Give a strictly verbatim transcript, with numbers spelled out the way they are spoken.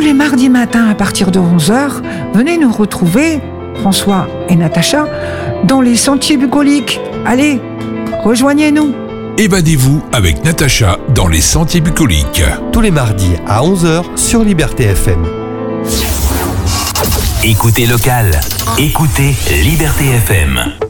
les mardis matins à partir de onze heures, venez nous retrouver, François et Natacha, dans les sentiers bucoliques. Allez, rejoignez-nous. Évadez-vous avec Natacha dans les sentiers bucoliques. Tous les mardis à onze heures sur Liberté F M. Écoutez local, écoutez Liberté F M.